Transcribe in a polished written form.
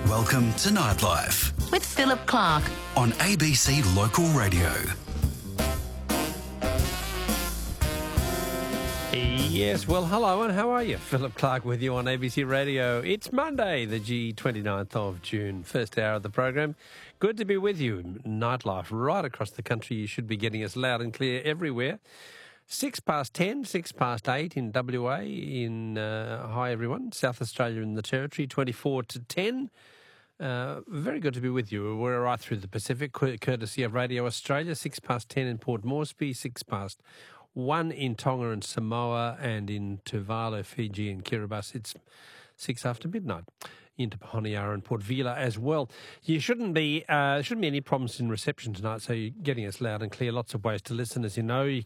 Welcome to Nightlife with Philip Clark on ABC Local Radio. Yes, well, hello and how are you? Philip Clark with you on ABC Radio. It's Monday, the 29th of June, first hour of the program. Good to be with you. Nightlife right across the country. You should be getting us loud and clear everywhere. 6 past 10, 6 past 8 in WA, hi everyone, South Australia in the Territory, 24 to 10. Very good to be with you. We're right through the Pacific, courtesy of Radio Australia. 6 past 10 in Port Moresby, 6 past 1 in Tonga and Samoa, and in Tuvalu, Fiji and Kiribati. It's 6 after midnight into Honiara and Port Vila as well. You shouldn't be any problems in reception tonight, so you're getting us loud and clear. Lots of ways to listen, as you know. You